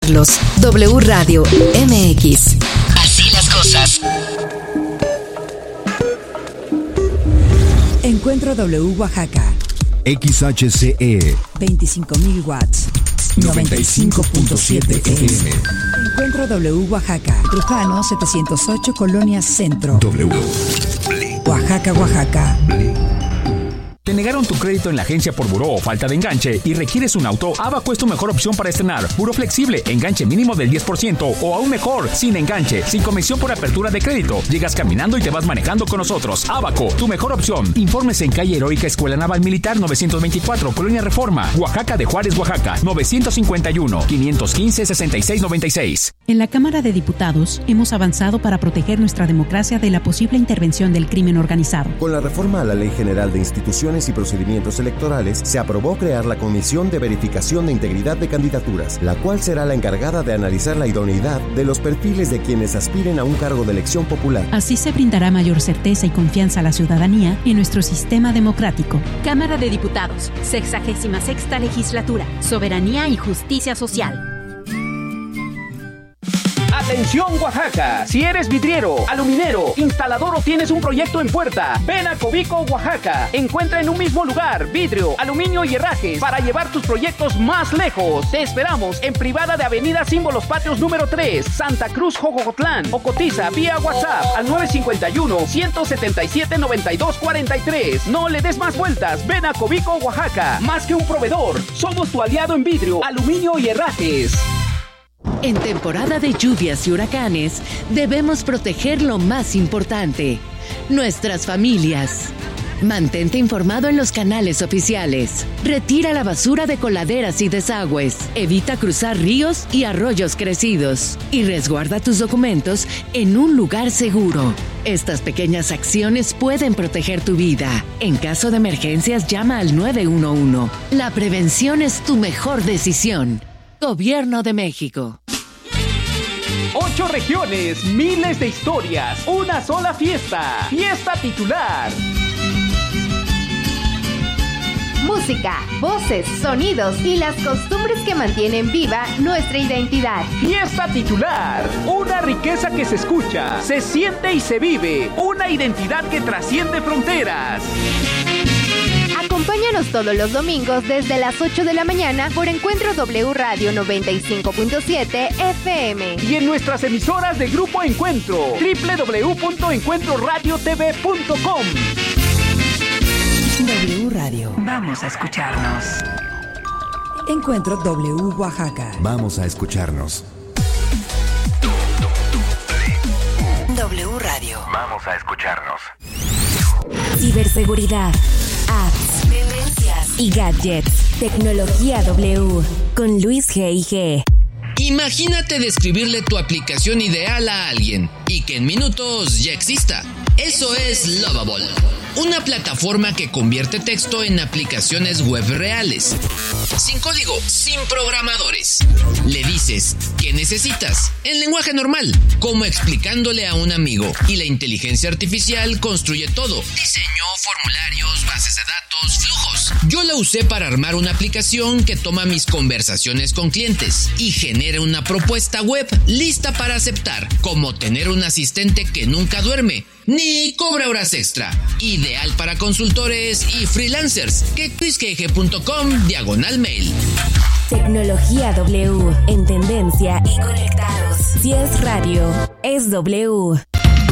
escucharlos. W Radio MX. Así las cosas. Encuentro W Oaxaca. XHCE 25,000 watts. 95.7 FM. Encuentro W Oaxaca. Trujano 708, Colonia Centro. W. Oaxaca, Oaxaca. ¿Te negaron tu crédito en la agencia por buró o falta de enganche y requieres un auto? Abaco es tu mejor opción para estrenar. Buró flexible, enganche mínimo del 10% o aún mejor, sin enganche, sin comisión por apertura de crédito. Llegas caminando y te vas manejando con nosotros. Abaco, tu mejor opción. Informes en calle Heroica Escuela Naval Militar 924, Colonia Reforma, Oaxaca de Juárez, Oaxaca, 951-515-6696. En la Cámara de Diputados hemos avanzado para proteger nuestra democracia de la posible intervención del crimen organizado. Con la reforma a la Ley General de Instituciones y Procedimientos Electorales, se aprobó crear la Comisión de Verificación de Integridad de Candidaturas, la cual será la encargada de analizar la idoneidad de los perfiles de quienes aspiren a un cargo de elección popular. Así se brindará mayor certeza y confianza a la ciudadanía en nuestro sistema democrático. Cámara de Diputados, 66ª Legislatura, Soberanía y Justicia Social. Atención Oaxaca, si eres vidriero, aluminero, instalador o tienes un proyecto en puerta, ven a Cobico, Oaxaca. Encuentra en un mismo lugar vidrio, aluminio y herrajes para llevar tus proyectos más lejos. Te esperamos en Privada de Avenida Símbolos Patrios número 3, Santa Cruz, Jojocotlán, o cotiza vía WhatsApp al 951-177-9243. No le des más vueltas, ven a Cobico, Oaxaca. Más que un proveedor, somos tu aliado en vidrio, aluminio y herrajes. En temporada de lluvias y huracanes, debemos proteger lo más importante, nuestras familias. Mantente informado en los canales oficiales. Retira la basura de coladeras y desagües. Evita cruzar ríos y arroyos crecidos. Y resguarda tus documentos en un lugar seguro. Estas pequeñas acciones pueden proteger tu vida. En caso de emergencias, llama al 911. La prevención es tu mejor decisión. Gobierno de México. 8 regiones, miles de historias, una sola fiesta. Fiesta titular. Música, voces, sonidos y las costumbres que mantienen viva nuestra identidad. Fiesta titular. Una riqueza que se escucha, se siente y se vive. Una identidad que trasciende fronteras. Acompáñanos todos los domingos desde las 8 de la mañana por Encuentro W Radio 95.7 FM. Y en nuestras emisoras de Grupo Encuentro, www.encuentroradiotv.com. W Radio. Vamos a escucharnos. Encuentro W Oaxaca. Vamos a escucharnos. W Radio. Vamos a escucharnos. Ciberseguridad, apps, tendencias y gadgets. Tecnología W con Luis G&G. Imagínate describirle tu aplicación ideal a alguien y que en minutos ya exista. Eso es Lovable, una plataforma que convierte texto en aplicaciones web reales. Sin código, sin programadores. Le dices ¿qué necesitas? En lenguaje normal, como explicándole a un amigo. Y la inteligencia artificial construye todo. Diseño, formularios, bases de datos, flujos. Yo la usé para armar una aplicación que toma mis conversaciones con clientes y genera una propuesta web lista para aceptar, como tener un asistente que nunca duerme ni cobra horas extra. Ideal para consultores y freelancers. Que luisgg.com/mail. Tecnología W en tendencia y conectados. Si es radio, es W.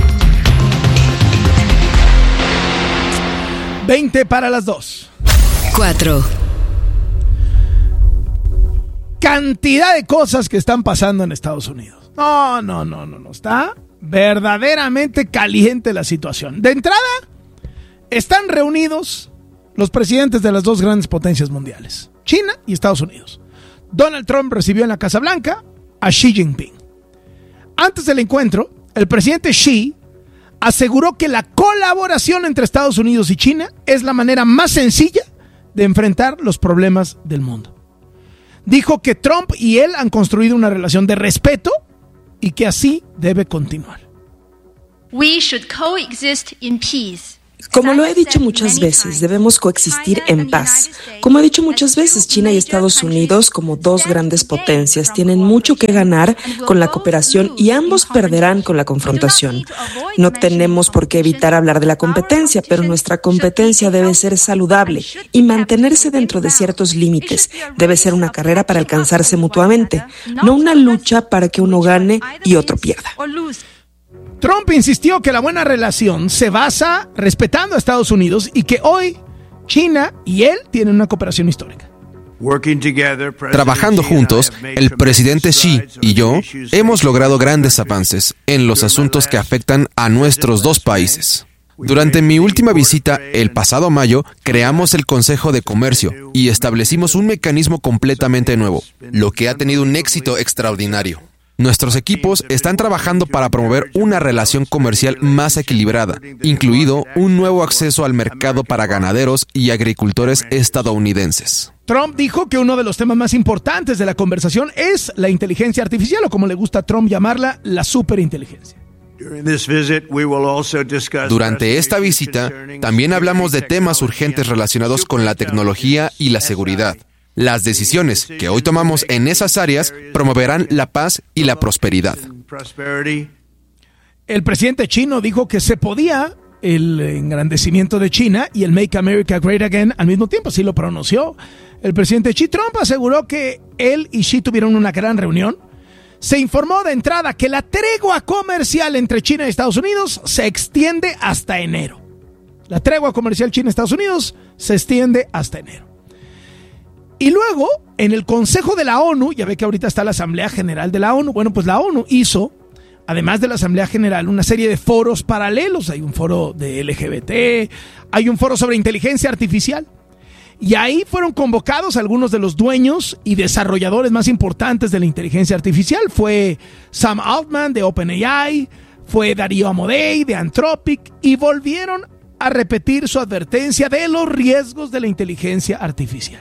20 para las 2. 4. Cantidad de cosas que están pasando en Estados Unidos. No. Está verdaderamente caliente la situación. De entrada, están reunidos los presidentes de las dos grandes potencias mundiales, China y Estados Unidos. Donald Trump recibió en la Casa Blanca a Xi Jinping. Antes del encuentro, el presidente Xi aseguró que la colaboración entre Estados Unidos y China es la manera más sencilla de enfrentar los problemas del mundo. Dijo que Trump y él han construido una relación de respeto y que así debe continuar. We should coexist in peace Como lo he dicho muchas veces, debemos coexistir en paz. Como he dicho muchas veces, China y Estados Unidos, como dos grandes potencias, tienen mucho que ganar con la cooperación y ambos perderán con la confrontación. No tenemos por qué evitar hablar de la competencia, pero nuestra competencia debe ser saludable y mantenerse dentro de ciertos límites. Debe ser una carrera para alcanzarse mutuamente, no una lucha para que uno gane y otro pierda. Trump insistió que la buena relación se basa respetando a Estados Unidos y que hoy China y él tienen una cooperación histórica. Trabajando juntos, el presidente Xi y yo hemos logrado grandes avances en los asuntos que afectan a nuestros dos países. Durante mi última visita, el pasado mayo, creamos el Consejo de Comercio y establecimos un mecanismo completamente nuevo, lo que ha tenido un éxito extraordinario. Nuestros equipos están trabajando para promover una relación comercial más equilibrada, incluido un nuevo acceso al mercado para ganaderos y agricultores estadounidenses. Trump dijo que uno de los temas más importantes de la conversación es la inteligencia artificial, o como le gusta a Trump llamarla, la superinteligencia. Durante esta visita, también hablamos de temas urgentes relacionados con la tecnología y la seguridad. Las decisiones que hoy tomamos en esas áreas promoverán la paz y la prosperidad. El presidente chino dijo que se podía el engrandecimiento de China y el Make America Great Again al mismo tiempo, así lo pronunció el presidente Xi. Trump aseguró que él y Xi tuvieron una gran reunión. Se informó de entrada que la tregua comercial entre China y Estados Unidos se extiende hasta enero. La tregua comercial China-Estados Unidos se extiende hasta enero. Y luego, en el Consejo de la ONU, ya ve que ahorita está la Asamblea General de la ONU, bueno, pues la ONU hizo, además de la Asamblea General, una serie de foros paralelos. Hay un foro de LGBT, hay un foro sobre inteligencia artificial. Y ahí fueron convocados algunos de los dueños y desarrolladores más importantes de la inteligencia artificial. Fue Sam Altman de OpenAI, fue Darío Amodei de Anthropic, y volvieron a repetir su advertencia de los riesgos de la inteligencia artificial.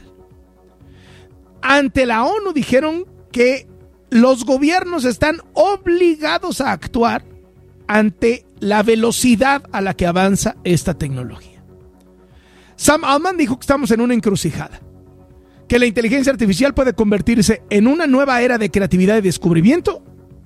Ante la ONU dijeron que los gobiernos están obligados a actuar ante la velocidad a la que avanza esta tecnología. Sam Altman dijo que estamos en una encrucijada, que la inteligencia artificial puede convertirse en una nueva era de creatividad y descubrimiento,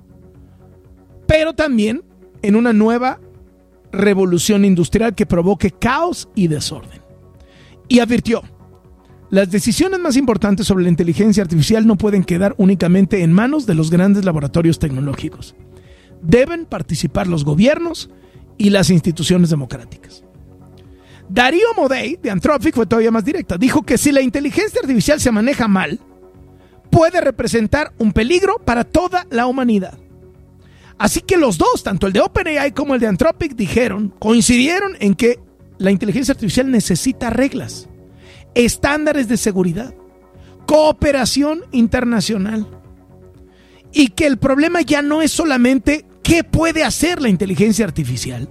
pero también en una nueva revolución industrial que provoque caos y desorden. Y advirtió: las decisiones más importantes sobre la inteligencia artificial no pueden quedar únicamente en manos de los grandes laboratorios tecnológicos. Deben participar los gobiernos y las instituciones democráticas. Darío Amodei de Anthropic fue todavía más directa. Dijo que si la inteligencia artificial se maneja mal, puede representar un peligro para toda la humanidad. Así que los dos, tanto el de OpenAI como el de Anthropic, coincidieron en que la inteligencia artificial necesita reglas, estándares de seguridad, cooperación internacional, y que el problema ya no es solamente qué puede hacer la inteligencia artificial.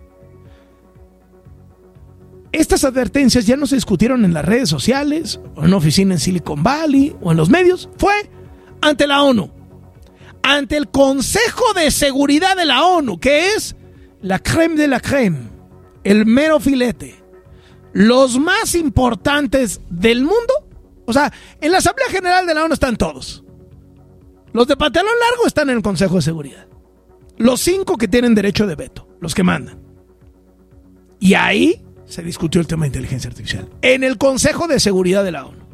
Estas advertencias ya no se discutieron en las redes sociales, o en una oficina en Silicon Valley, o en los medios. Fue ante la ONU, ante el Consejo de Seguridad de la ONU, que es la crème de la crème, el mero filete, los más importantes del mundo. O sea, en la Asamblea General de la ONU están todos. Los de pantalón largo están en el Consejo de Seguridad. Los 5 que tienen derecho de veto, los que mandan. Y ahí se discutió el tema de inteligencia artificial, en el Consejo de Seguridad de la ONU.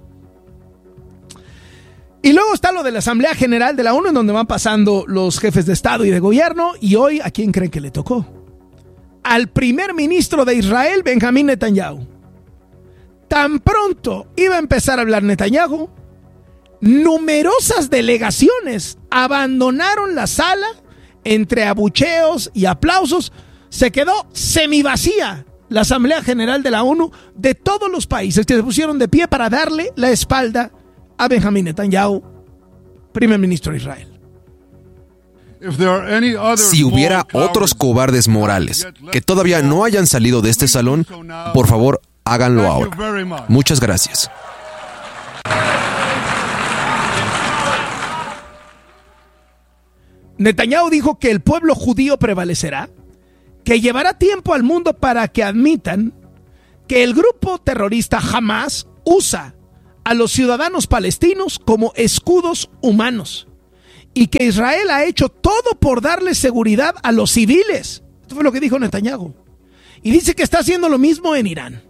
Y luego está lo de la Asamblea General de la ONU, en donde van pasando los jefes de Estado y de gobierno. Y hoy, ¿a quién creen que le tocó? Al primer ministro de Israel, Benjamín Netanyahu. Tan pronto iba a empezar a hablar Netanyahu, numerosas delegaciones abandonaron la sala. Entre abucheos y aplausos, se quedó semivacía la Asamblea General de la ONU, de todos los países que se pusieron de pie para darle la espalda a Benjamín Netanyahu, primer ministro de Israel. Si hubiera otros cobardes morales que todavía no hayan salido de este salón, por favor, háganlo ahora. Muchas gracias. Netanyahu dijo que el pueblo judío prevalecerá, que llevará tiempo al mundo para que admitan que el grupo terrorista Hamas usa a los ciudadanos palestinos como escudos humanos y que Israel ha hecho todo por darle seguridad a los civiles. Esto fue lo que dijo Netanyahu. Y dice que está haciendo lo mismo en Irán.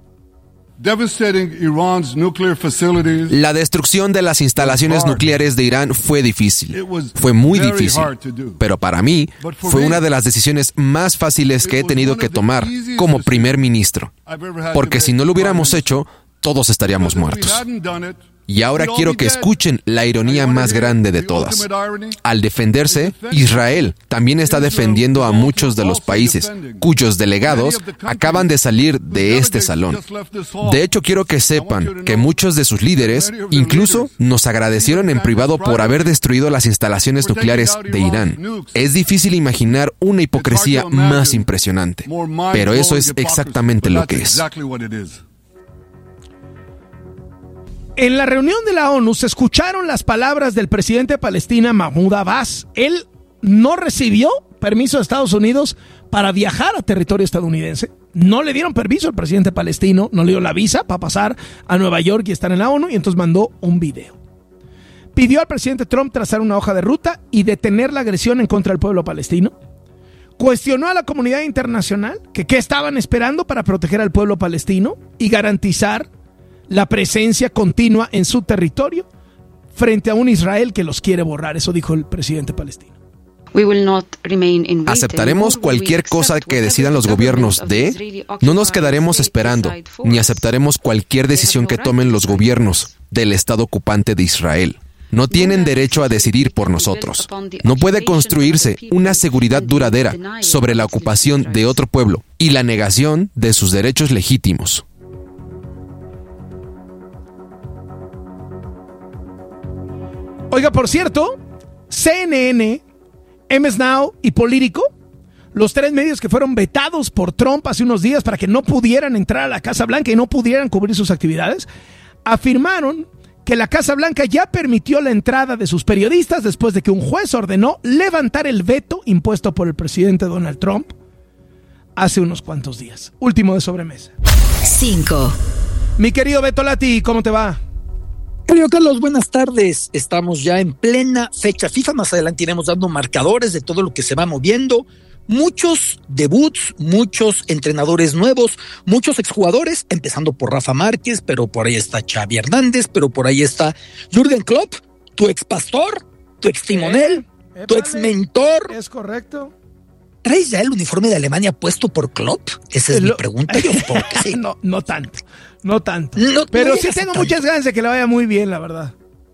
La destrucción de las instalaciones nucleares de Irán fue difícil. Fue muy difícil. Pero para mí, fue una de las decisiones más fáciles que he tenido que tomar como primer ministro. Porque si no lo hubiéramos hecho, todos estaríamos muertos. Y ahora quiero que escuchen la ironía más grande de todas. Al defenderse, Israel también está defendiendo a muchos de los países cuyos delegados acaban de salir de este salón. De hecho, quiero que sepan que muchos de sus líderes incluso nos agradecieron en privado por haber destruido las instalaciones nucleares de Irán. Es difícil imaginar una hipocresía más impresionante, pero eso es exactamente lo que es. En la reunión de la ONU se escucharon las palabras del presidente de Palestina, Mahmoud Abbas. Él no recibió permiso de Estados Unidos para viajar a territorio estadounidense. No le dieron permiso al presidente palestino, no le dio la visa para pasar a Nueva York y estar en la ONU, y entonces mandó un video. Pidió al presidente Trump trazar una hoja de ruta y detener la agresión en contra del pueblo palestino. Cuestionó a la comunidad internacional que qué estaban esperando para proteger al pueblo palestino y garantizar la presencia continua en su territorio frente a un Israel que los quiere borrar. Eso dijo el presidente palestino. Aceptaremos cualquier cosa que decidan los gobiernos no nos quedaremos esperando, ni aceptaremos cualquier decisión que tomen los gobiernos del Estado ocupante de Israel. No tienen derecho a decidir por nosotros. No puede construirse una seguridad duradera sobre la ocupación de otro pueblo y la negación de sus derechos legítimos. Oiga, por cierto, CNN, MS Now y Político, los tres medios que fueron vetados por Trump hace unos días para que no pudieran entrar a la Casa Blanca y no pudieran cubrir sus actividades, afirmaron que la Casa Blanca ya permitió la entrada de sus periodistas después de que un juez ordenó levantar el veto impuesto por el presidente Donald Trump hace unos cuantos días. Último de sobremesa. 5. Mi querido Beto Lati, ¿cómo te va? Querido Carlos, buenas tardes. Estamos ya en plena fecha FIFA. Más adelante iremos dando marcadores de todo lo que se va moviendo. Muchos debuts, muchos entrenadores nuevos, muchos exjugadores, empezando por Rafa Márquez, pero por ahí está Xavi Hernández, pero por ahí está Jürgen Klopp, tu ex pastor, tu ex timonel, tu ex mentor. Es correcto. ¿Traes ya el uniforme de Alemania puesto por Klopp? Esa es mi pregunta. Yo supongo que sí. No tanto. Pero sí tengo muchas ganas de que le vaya muy bien, la verdad.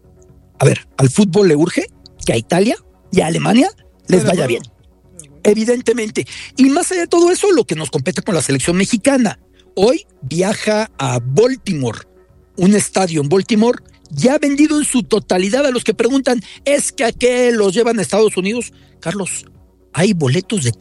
A ver, al fútbol le urge que a Italia y a Alemania les vaya bien. Evidentemente. Y más allá de todo eso, lo que nos compete con la selección mexicana. Hoy viaja a Baltimore, un estadio en Baltimore ya vendido en su totalidad. A los que preguntan, ¿es que a qué los llevan a Estados Unidos? Carlos, hay boletos de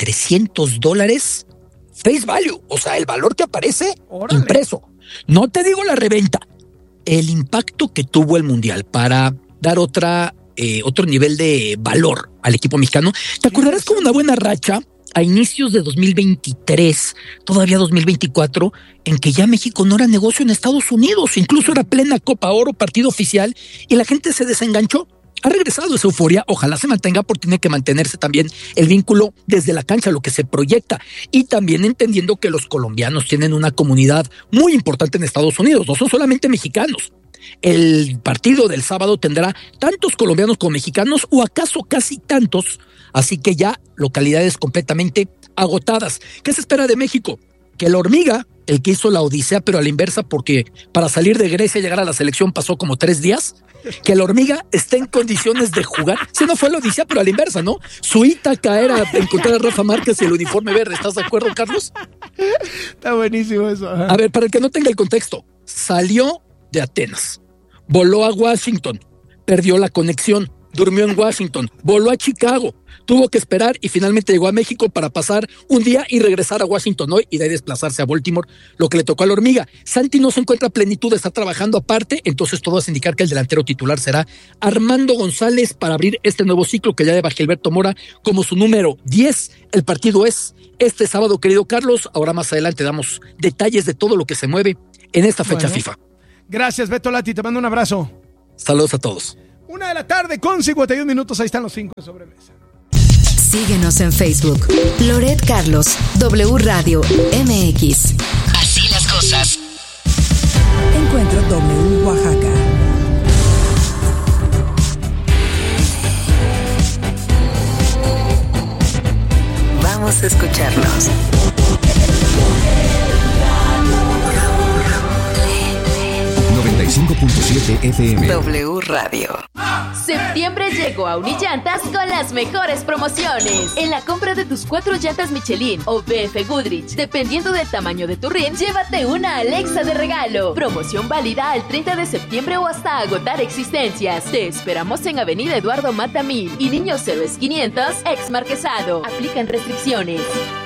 $300 face value, o sea, el valor que aparece impreso. No te digo la reventa. El impacto que tuvo el Mundial para dar otro nivel de valor al equipo mexicano. ¿Te acordarás como una buena racha a inicios de 2023, todavía 2024, en que ya México no era negocio en Estados Unidos? Incluso era plena Copa Oro, partido oficial, y la gente se desenganchó. Ha regresado esa euforia, ojalá se mantenga, porque tiene que mantenerse también el vínculo desde la cancha, lo que se proyecta, y también entendiendo que los colombianos tienen una comunidad muy importante en Estados Unidos, no son solamente mexicanos. El partido del sábado tendrá tantos colombianos como mexicanos, o acaso casi tantos, así que ya localidades completamente agotadas. ¿Qué se espera de México? Que la hormiga, el que hizo la odisea, pero a la inversa, porque para salir de Grecia y llegar a la selección pasó como 3 días, que la hormiga esté en condiciones de jugar. Si no fue la odisea, pero a la inversa, ¿no? Su Ítaca era encontrar a Rafa Márquez y el uniforme verde. ¿Estás de acuerdo, Carlos? Está buenísimo eso. Ajá. A ver, para el que no tenga el contexto, salió de Atenas, voló a Washington, perdió la conexión, durmió en Washington, voló a Chicago, tuvo que esperar y finalmente llegó a México para pasar un día y regresar a Washington hoy y de ahí desplazarse a Baltimore, lo que le tocó a la hormiga. Santi no se encuentra a plenitud, está trabajando aparte, entonces todo hace indicar que el delantero titular será Armando González para abrir este nuevo ciclo que ya lleva Gilberto Mora como su número 10. El partido es este sábado, querido Carlos. Ahora más adelante damos detalles de todo lo que se mueve en esta fecha FIFA. Gracias, Beto Lati, te mando un abrazo. Saludos a todos. 1:00 con 51 minutos, ahí están los 5 de sobremesa. Síguenos en Facebook. Loret Carlos, W Radio MX. Así las cosas. Encuentro W Oaxaca. Vamos a escucharnos. FM. W Radio. Septiembre llegó a Unillantas con las mejores promociones. En la compra de tus 4 llantas Michelin o BF Goodrich, dependiendo del tamaño de tu rin, llévate una Alexa de regalo. Promoción válida al 30 de septiembre o hasta agotar existencias. Te esperamos en Avenida Eduardo Mata 1000 y Niños Héroes 500, ex Marquesado. Aplican restricciones.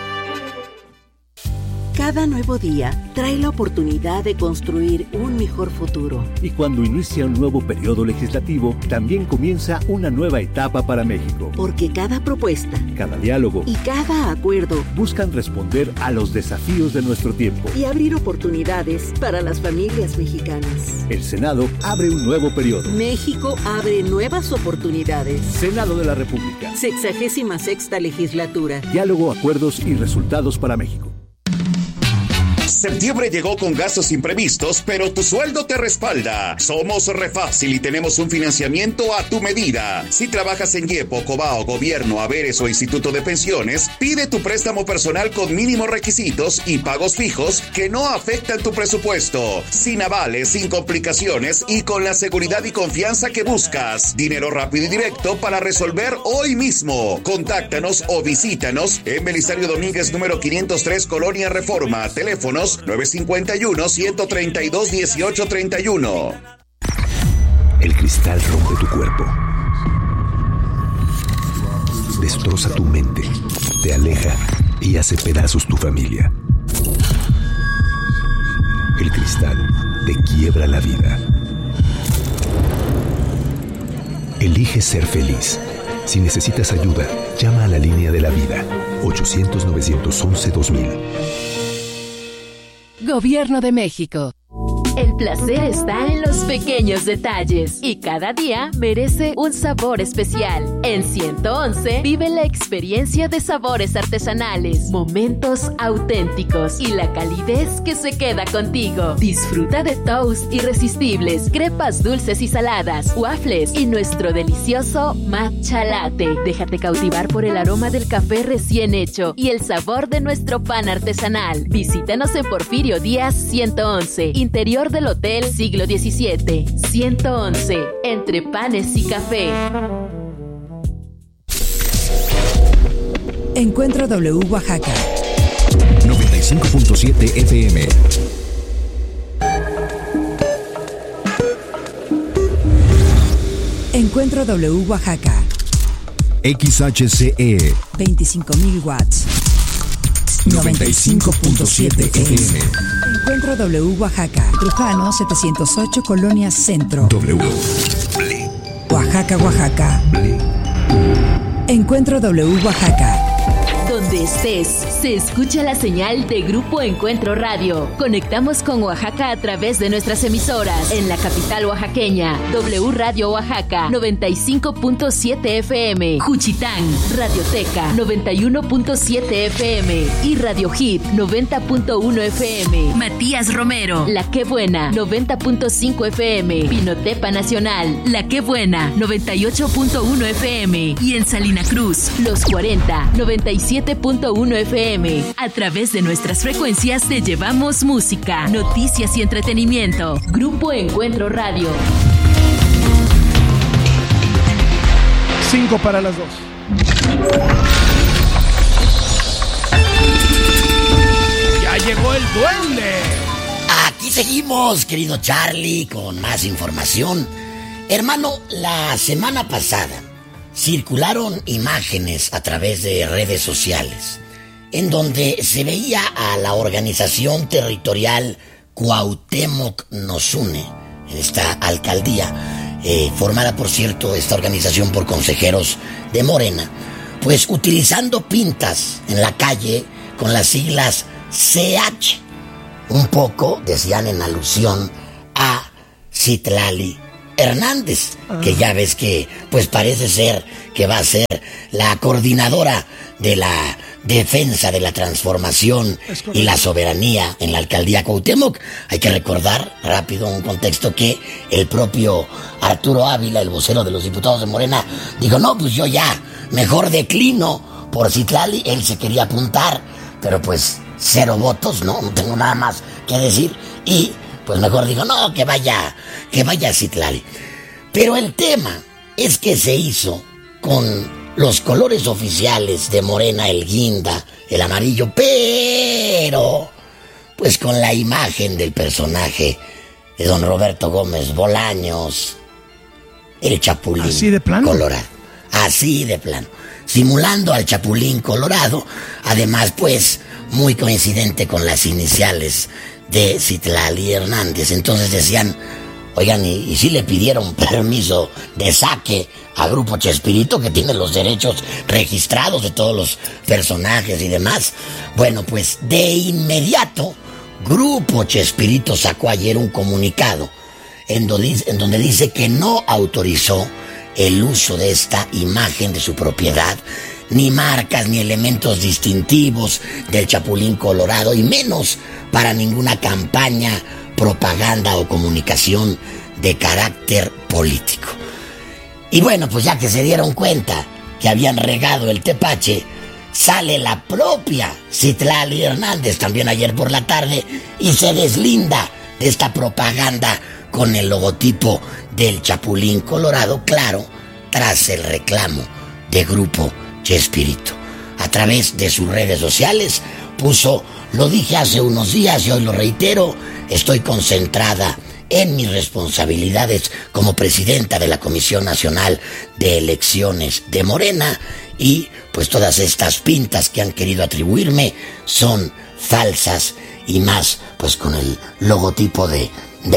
Cada nuevo día trae la oportunidad de construir un mejor futuro. Y cuando inicia un nuevo periodo legislativo, también comienza una nueva etapa para México. Porque cada propuesta, cada diálogo y cada acuerdo buscan responder a los desafíos de nuestro tiempo y abrir oportunidades para las familias mexicanas. El Senado abre un nuevo periodo. México abre nuevas oportunidades. Senado de la República. 66ª legislatura. Diálogo, acuerdos y resultados para México. Septiembre llegó con gastos imprevistos, pero tu sueldo te respalda. Somos Refácil y tenemos un financiamiento a tu medida. Si trabajas en IEPO, Cobao, Gobierno, Haberes o Instituto de Pensiones, pide tu préstamo personal con mínimos requisitos y pagos fijos que no afectan tu presupuesto. Sin avales, sin complicaciones y con la seguridad y confianza que buscas. Dinero rápido y directo para resolver hoy mismo. Contáctanos o visítanos en Belisario Domínguez número 503, Colonia Reforma. Teléfonos 951-132-1831. El cristal rompe tu cuerpo. Destroza tu mente. Te aleja y hace pedazos tu familia. El cristal te quiebra la vida. Elige ser feliz. Si necesitas ayuda, llama a la línea de la vida. 800-911-2000. Gobierno de México. El placer está en los pequeños detalles y cada día merece un sabor especial. En 111 vive la experiencia de sabores artesanales, momentos auténticos y la calidez que se queda contigo. Disfruta de toast irresistibles, crepas dulces y saladas, waffles y nuestro delicioso matcha latte. Déjate cautivar por el aroma del café recién hecho y el sabor de nuestro pan artesanal. Visítanos en Porfirio Díaz 111, interior del Hotel Siglo XVII. 111, entre panes y café. Encuentro W Oaxaca. 95.7 FM. Encuentro W Oaxaca. XHCE 25,000 watts. 95.7 FM. Encuentro W Oaxaca. Trujano 708, Colonia Centro. W. Oaxaca, Oaxaca. Encuentro W Oaxaca. Donde estés, se escucha la señal de Grupo Encuentro Radio. Conectamos con Oaxaca a través de nuestras emisoras. En la capital oaxaqueña, W Radio Oaxaca, 95.7 FM. Juchitán, Radioteca, 91.7 FM. Y Radio Hit, 90.1 FM. Matías Romero, La Qué Buena, 90.5 FM. Pinotepa Nacional, La Qué Buena, 98.1 FM. Y en Salina Cruz, Los 40, 97.1 FM. A través de nuestras frecuencias te llevamos música, noticias y entretenimiento. Grupo Encuentro Radio. 5 para las 2. Ya llegó el duende. Aquí seguimos, querido Charlie, con más información. Hermano, la semana pasada circularon imágenes a través de redes sociales en donde se veía a la organización territorial Cuauhtémoc Nos Une, en esta alcaldía, formada por cierto esta organización por consejeros de Morena, pues utilizando pintas en la calle con las siglas CH, un poco, decían, en alusión a Citlali Hernández, que ya ves que pues parece ser que va a ser la coordinadora de la defensa de la transformación y la soberanía en la alcaldía Cuauhtémoc. Hay que recordar rápido un contexto que el propio Arturo Ávila, el vocero de los diputados de Morena, dijo, no, pues yo ya mejor declino por Citlali. Él se quería apuntar, pero pues 0 votos, no tengo nada más que decir, y pues mejor digo, no, que vaya Citlali. Pero el tema es que se hizo con los colores oficiales de Morena, el guinda, el amarillo, pero pues con la imagen del personaje de don Roberto Gómez Bolaños, el Chapulín ¿así de plano? Colorado. Así de plano. Simulando al Chapulín Colorado, además pues muy coincidente con las iniciales de Citlali Hernández. Entonces decían, oigan, ¿y si le pidieron permiso de saque a Grupo Chespirito, que tiene los derechos registrados de todos los personajes y demás? Bueno, pues de inmediato Grupo Chespirito sacó ayer un comunicado en donde dice que no autorizó el uso de esta imagen de su propiedad, ni marcas ni elementos distintivos del Chapulín Colorado, y menos para ninguna campaña, propaganda o comunicación de carácter político. Y bueno, pues ya que se dieron cuenta que habían regado el tepache, sale la propia Citlali Hernández también ayer por la tarde y se deslinda de esta propaganda con el logotipo del Chapulín Colorado, claro, tras el reclamo de Grupo Chespirito. A través de sus redes sociales puso, lo dije hace unos días y hoy lo reitero, estoy concentrada en mis responsabilidades como presidenta de la Comisión Nacional de Elecciones de Morena, y pues todas estas pintas que han querido atribuirme son falsas, y más pues con el logotipo de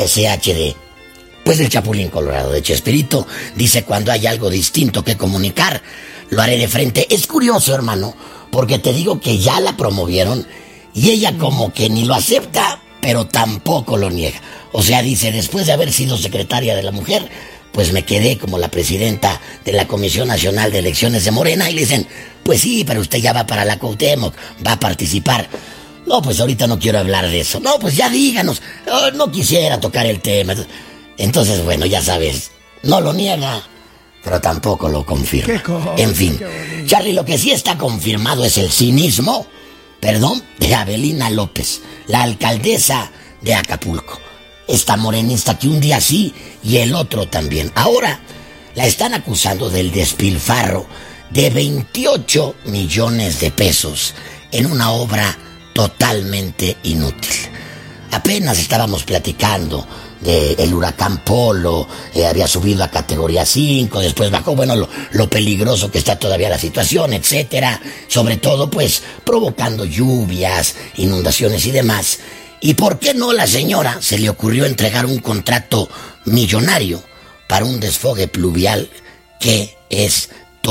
CH pues del Chapulín Colorado de Chespirito. Dice, cuando hay algo distinto que comunicar, lo haré de frente. Es curioso, hermano, porque te digo que ya la promovieron y ella como que ni lo acepta, pero tampoco lo niega. O sea, dice, después de haber sido secretaria de la Mujer, pues me quedé como la presidenta de la Comisión Nacional de Elecciones de Morena. Y le dicen, pues sí, pero usted ya va para la Cuauhtémoc, va a participar. No, pues ahorita no quiero hablar de eso. No, pues ya díganos. No quisiera tocar el tema. Entonces, bueno, ya sabes, no lo niega, pero tampoco lo confirma. En fin, Charlie, lo que sí está confirmado es el cinismo, de Avelina López, la alcaldesa de Acapulco. Esta morenista que un día sí y el otro también. Ahora la están acusando del despilfarro de 28 millones de pesos en una obra totalmente inútil. Apenas estábamos platicando del huracán Polo, había subido a categoría 5, después bajó, bueno, lo peligroso que está todavía la situación, etcétera, sobre todo pues provocando lluvias, inundaciones y demás. ¿Y por qué no la señora se le ocurrió entregar un contrato millonario para un desfogue pluvial que es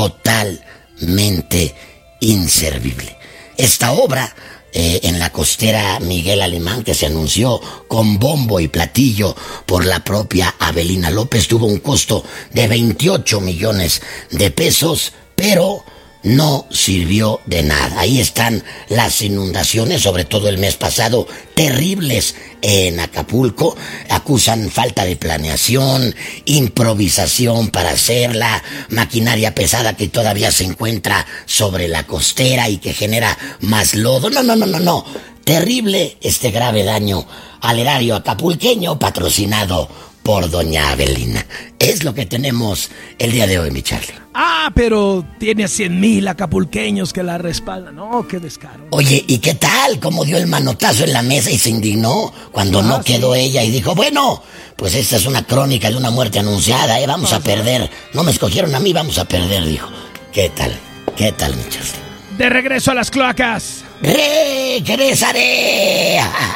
totalmente inservible? Esta obra en la costera Miguel Alemán, que se anunció con bombo y platillo por la propia Avelina López, tuvo un costo de 28 millones de pesos, pero no sirvió de nada. Ahí están las inundaciones, sobre todo el mes pasado, terribles en Acapulco. Acusan falta de planeación, improvisación para hacerla, maquinaria pesada que todavía se encuentra sobre la costera y que genera más lodo. No. Terrible este grave daño al erario acapulqueño, patrocinado por doña Avelina. Es lo que tenemos el día de hoy, mi Charlie. Pero tiene a 100,000 acapulqueños que la respaldan. No, qué descaro. Oye, ¿y qué tal? ¿Cómo dio el manotazo en la mesa y se indignó cuando no quedó ella? Y dijo, bueno, pues esta es una crónica de una muerte anunciada, vamos a perder. No me escogieron a mí, vamos a perder, dijo. ¿Qué tal? ¿Qué tal, mi Charlie? De regreso a las cloacas. ¡Regresaré!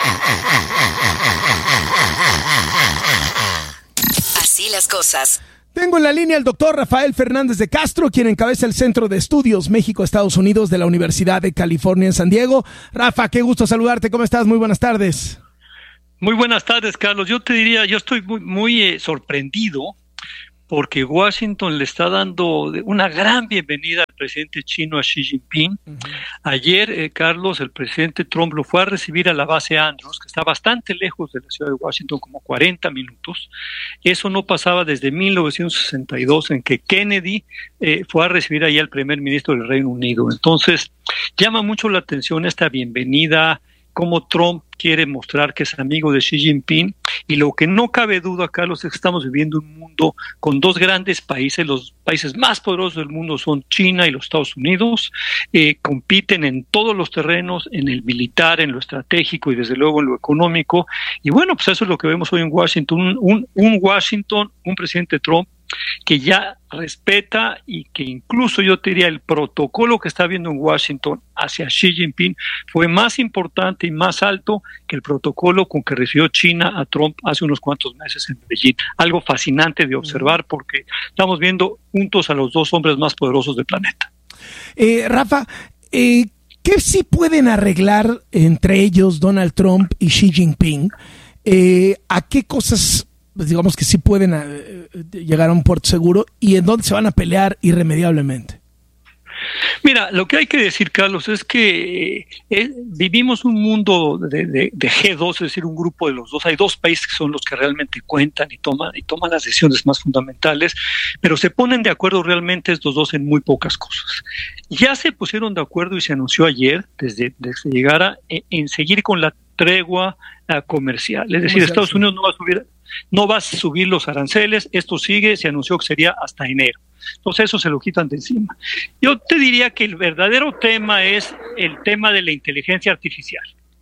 Así las cosas. Tengo en la línea al doctor Rafael Fernández de Castro, quien encabeza el Centro de Estudios México-Estados Unidos de la Universidad de California en San Diego. Rafa, qué gusto saludarte. ¿Cómo estás? Muy buenas tardes. Muy buenas tardes, Carlos. Yo te diría, yo estoy muy sorprendido porque Washington le está dando una gran bienvenida al presidente chino, a Xi Jinping. Ayer, Carlos, el presidente Trump lo fue a recibir a la base Andrews, que está bastante lejos de la ciudad de Washington, como 40 minutos. Eso no pasaba desde 1962, en que Kennedy fue a recibir allá al primer ministro del Reino Unido. Entonces, llama mucho la atención esta bienvenida, cómo Trump quiere mostrar que es amigo de Xi Jinping, y lo que no cabe duda, Carlos, es que estamos viviendo un mundo con dos grandes países. Los países más poderosos del mundo son China y los Estados Unidos, compiten en todos los terrenos, en el militar, en lo estratégico y desde luego en lo económico, y bueno, pues eso es lo que vemos hoy en Washington, un presidente Trump que ya respeta y que incluso yo te diría el protocolo que está habiendo en Washington hacia Xi Jinping fue más importante y más alto que el protocolo con que recibió China a Trump hace unos cuantos meses en Beijing. Algo fascinante de observar porque estamos viendo juntos a los dos hombres más poderosos del planeta. Rafa, ¿qué sí pueden arreglar entre ellos Donald Trump y Xi Jinping? ¿A qué cosas, pues digamos que sí pueden llegar a un puerto seguro y en dónde se van a pelear irremediablemente? Mira, lo que hay que decir, Carlos, es que vivimos un mundo de G2, es decir, un grupo de los dos. Hay dos países que son los que realmente cuentan y toman las decisiones más fundamentales, pero se ponen de acuerdo realmente estos dos en muy pocas cosas. Ya se pusieron de acuerdo y se anunció ayer, desde que llegara, en seguir con la tregua comercial. Es decir, Estados Unidos no va a subir los aranceles, esto sigue, se anunció que sería hasta enero. Entonces eso se lo quitan de encima. Yo te diría que el verdadero tema es el tema de la inteligencia artificial.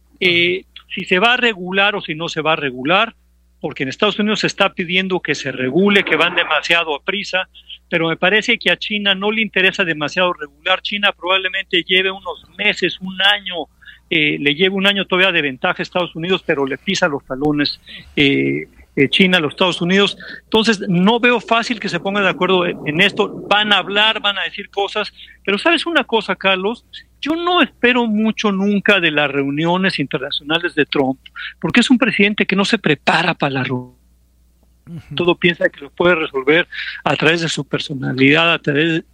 Si se va a regular o si no se va a regular, porque en Estados Unidos se está pidiendo que se regule, que van demasiado a prisa, pero me parece que a China no le interesa demasiado regular. China probablemente lleve unos meses, un año, le lleve un año todavía de ventaja a Estados Unidos, pero le pisa los talones China a los Estados Unidos. Entonces no veo fácil que se pongan de acuerdo en esto. Van a hablar, van a decir cosas, pero ¿sabes una cosa, Carlos? Yo no espero mucho nunca de las reuniones internacionales de Trump, porque es un presidente que no se prepara para la reunión. Todo piensa que lo puede resolver a través de su personalidad, a través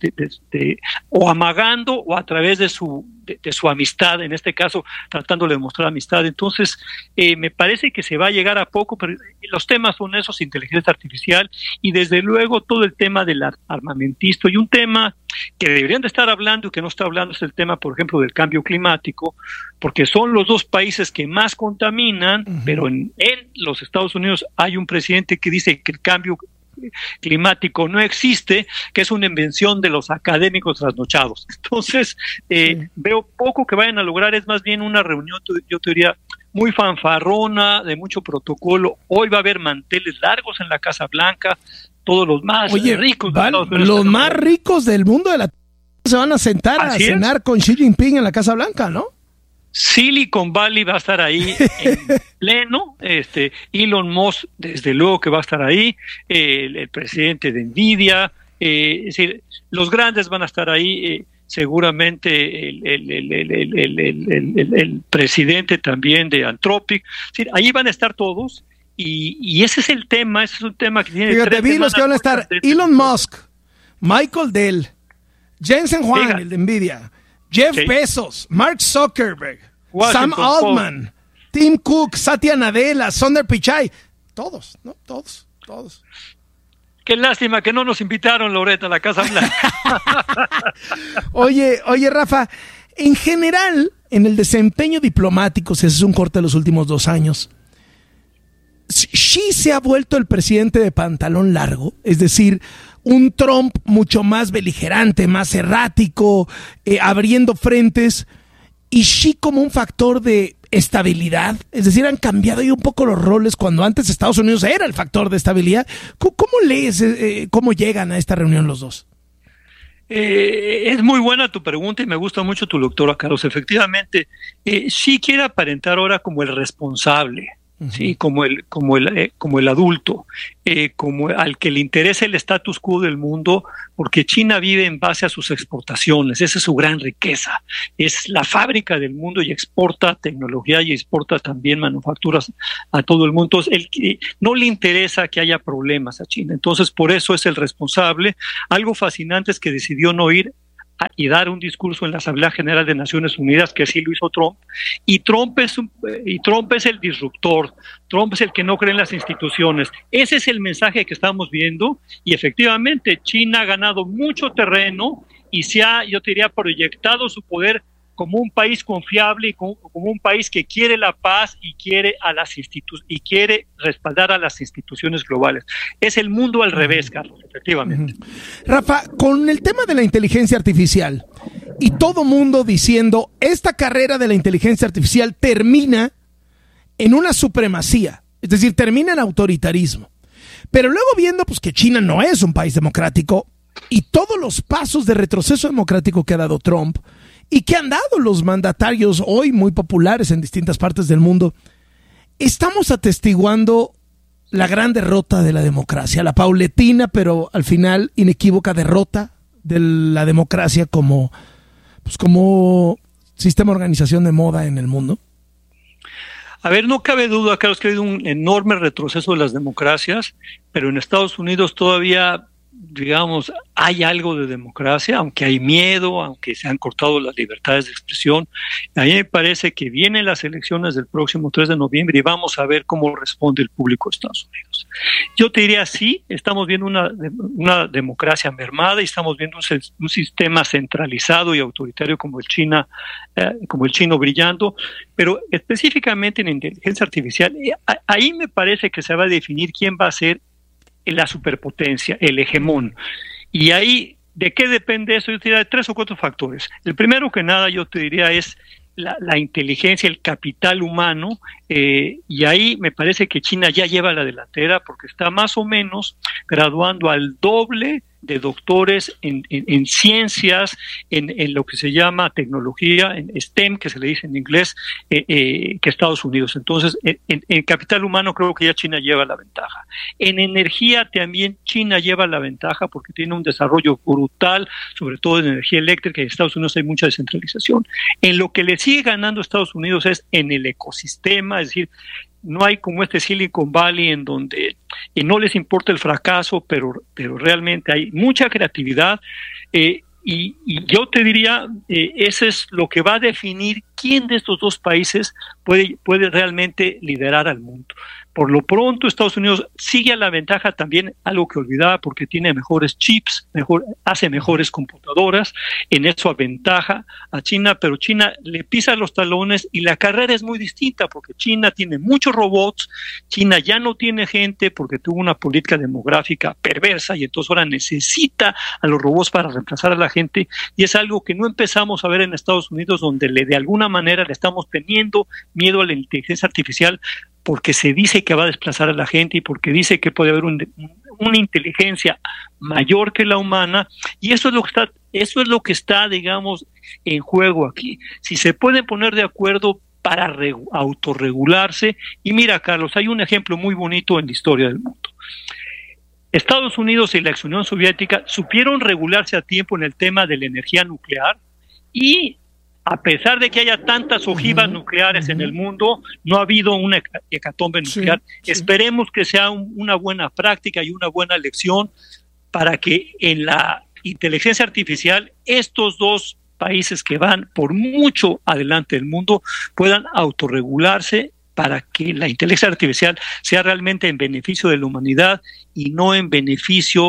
o amagando o a través de su amistad, en este caso tratándole de mostrar amistad. Entonces me parece que se va a llegar a poco, pero los temas son esos: inteligencia artificial y desde luego todo el tema del armamentismo, y un tema que deberían de estar hablando y que no está hablando es el tema, por ejemplo, del cambio climático, porque son los dos países que más contaminan, pero en los Estados Unidos hay un presidente que dice que el cambio climático no existe, que es una invención de los académicos trasnochados. Entonces, veo poco que vayan a lograr, es más bien una reunión, yo te diría, muy fanfarrona, de mucho protocolo. Hoy va a haber manteles largos en la Casa Blanca, todos los más ricos de Estados Unidos. Los más ricos del mundo de la se van a sentar a cenar con Xi Jinping en la Casa Blanca, ¿no? Silicon Valley va a estar ahí en pleno, Elon Musk desde luego que va a estar ahí, el presidente de Nvidia, es decir, los grandes van a estar ahí, seguramente el presidente también de Anthropic, es decir, ahí van a estar todos. Y ese es el tema, ese es un tema que tiene... Fíjate, vi los que van a estar: Elon Musk, Michael Dell, Jensen Huang, el de Nvidia, Jeff Bezos, Mark Zuckerberg, Sam Altman, Tim Cook, Satya Nadella, Sundar Pichai, todos, ¿no? Todos. Qué lástima que no nos invitaron, Loretta, a la Casa Blanca. Oye, Rafa, en general, en el desempeño diplomático, si haces un corte de los últimos 2 años, Xi se ha vuelto el presidente de pantalón largo, es decir, un Trump mucho más beligerante, más errático, abriendo frentes, y Xi como un factor de estabilidad, es decir, han cambiado ahí un poco los roles cuando antes Estados Unidos era el factor de estabilidad. ¿Cómo lees, cómo llegan a esta reunión los dos? Es muy buena tu pregunta y me gusta mucho tu lectura, Carlos. Efectivamente, Xi quiere aparentar ahora como el responsable, sí, como el adulto, como al que le interesa el status quo del mundo, porque China vive en base a sus exportaciones. Esa es su gran riqueza. Es la fábrica del mundo y exporta tecnología y exporta también manufacturas a todo el mundo. Entonces, no le interesa que haya problemas a China. Entonces, por eso es el responsable. Algo fascinante es que decidió no ir y dar un discurso en la Asamblea General de Naciones Unidas, que sí lo hizo Trump, y Trump es el disruptor, Trump es el que no cree en las instituciones. Ese es el mensaje que estamos viendo, y efectivamente China ha ganado mucho terreno y se ha, yo te diría, proyectado su poder como un país confiable y como un país que quiere la paz y quiere respaldar a las instituciones globales. Es el mundo al revés, Carlos, efectivamente. Rafa, con el tema de la inteligencia artificial y todo mundo diciendo esta carrera de la inteligencia artificial termina en una supremacía, es decir, termina en autoritarismo. Pero luego viendo pues que China no es un país democrático y todos los pasos de retroceso democrático que ha dado Trump y que han dado los mandatarios hoy muy populares en distintas partes del mundo, estamos atestiguando la gran derrota de la democracia, la paulatina pero al final inequívoca derrota de la democracia como sistema de organización de moda en el mundo. A ver, no cabe duda, Carlos, que ha habido un enorme retroceso de las democracias, pero en Estados Unidos todavía, digamos, hay algo de democracia, aunque hay miedo, aunque se han cortado las libertades de expresión. A mí me parece que vienen las elecciones del próximo 3 de noviembre y vamos a ver cómo responde el público de Estados Unidos. Yo te diría, sí, estamos viendo una democracia mermada y estamos viendo un sistema centralizado y autoritario como el chino brillando, pero específicamente en inteligencia artificial, ahí me parece que se va a definir quién va a ser la superpotencia, el hegemón. Y ahí, ¿de qué depende eso? Yo te diría de 3 o 4 factores. El primero que nada, yo te diría, es la inteligencia, el capital humano, y ahí me parece que China ya lleva la delantera porque está más o menos graduando al doble de doctores en ciencias, en lo que se llama tecnología, en STEM, que se le dice en inglés, que Estados Unidos. Entonces, en capital humano creo que ya China lleva la ventaja. En energía también China lleva la ventaja porque tiene un desarrollo brutal, sobre todo en energía eléctrica, y en Estados Unidos hay mucha descentralización. En lo que le sigue ganando Estados Unidos es en el ecosistema, es decir, no hay como este Silicon Valley en donde no les importa el fracaso, pero realmente hay mucha creatividad, y yo te diría, eso es lo que va a definir quién de estos dos países puede realmente liderar al mundo. Por lo pronto, Estados Unidos sigue a la ventaja también, algo que olvidaba, porque tiene mejores chips, hace mejores computadoras, en eso aventaja a China, pero China le pisa los talones y la carrera es muy distinta, porque China tiene muchos robots, China ya no tiene gente porque tuvo una política demográfica perversa y entonces ahora necesita a los robots para reemplazar a la gente, y es algo que no empezamos a ver en Estados Unidos, donde de alguna manera le estamos teniendo miedo a la inteligencia artificial, porque se dice que va a desplazar a la gente y porque dice que puede haber una inteligencia mayor que la humana, y eso es lo que está, digamos, en juego aquí. Si se pueden poner de acuerdo para autorregularse, y mira, Carlos, hay un ejemplo muy bonito en la historia del mundo. Estados Unidos y la ex Unión Soviética supieron regularse a tiempo en el tema de la energía nuclear, y a pesar de que haya tantas ojivas nucleares en el mundo, no ha habido una hecatombe nuclear. Sí. Esperemos que sea una buena práctica y una buena lección para que en la inteligencia artificial estos dos países que van por mucho adelante del mundo puedan autorregularse, para que la inteligencia artificial sea realmente en beneficio de la humanidad y no en beneficio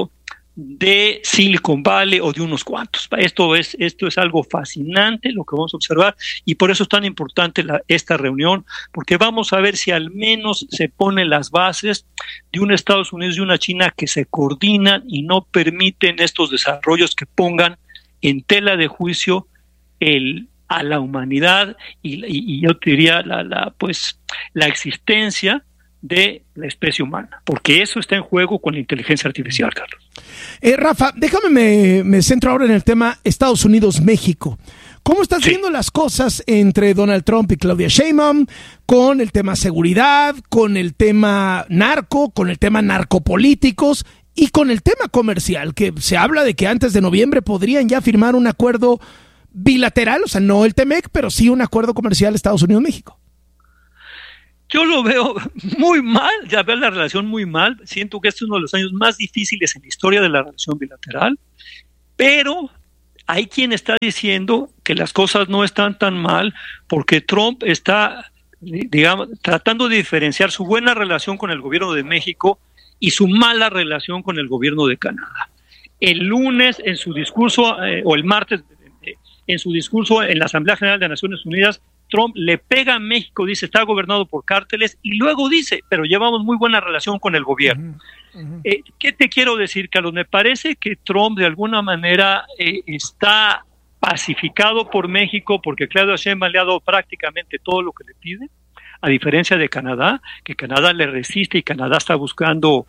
de Silicon Valley o de unos cuantos. Esto es algo fascinante lo que vamos a observar, y por eso es tan importante esta reunión, porque vamos a ver si al menos se ponen las bases de un Estados Unidos y una China que se coordinan y no permiten estos desarrollos que pongan en tela de juicio a la humanidad y yo te diría la existencia de la especie humana, porque eso está en juego con la inteligencia artificial, Carlos. Rafa, déjame me centro ahora en el tema Estados Unidos-México. ¿Cómo estás viendo las cosas entre Donald Trump y Claudia Sheinbaum con el tema seguridad, con el tema narco, con el tema narcopolíticos y con el tema comercial? Que se habla de que antes de noviembre podrían ya firmar un acuerdo bilateral, o sea, no el TEMEC, pero sí un acuerdo comercial Estados Unidos-México. Yo lo veo muy mal, ya veo la relación muy mal. Siento que este es uno de los años más difíciles en la historia de la relación bilateral, pero hay quien está diciendo que las cosas no están tan mal porque Trump está, digamos, tratando de diferenciar su buena relación con el gobierno de México y su mala relación con el gobierno de Canadá. El lunes en su discurso, o el martes en su discurso en la Asamblea General de Naciones Unidas, Trump le pega a México, dice, está gobernado por cárteles, y luego dice, pero llevamos muy buena relación con el gobierno. ¿Qué te quiero decir, Carlos? Me parece que Trump de alguna manera está pacificado por México, porque Claudia Sheinbaum le ha dado prácticamente todo lo que le pide, a diferencia de Canadá, que Canadá le resiste y Canadá está buscando